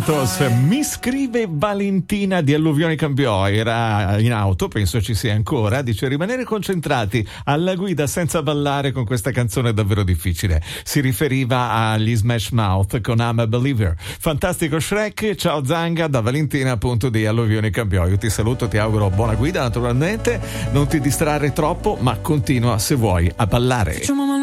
Mi scrive Valentina di Alluvioni Cambiò, era in auto, penso ci sia ancora, dice: rimanere concentrati alla guida senza ballare con questa canzone è davvero difficile. Si riferiva agli Smash Mouth con I'm a Believer. Fantastico Shrek. Ciao Zanga, da Valentina appunto di Alluvioni Cambiò. Io ti saluto, ti auguro buona guida naturalmente, non ti distrarre troppo, ma continua se vuoi a ballare.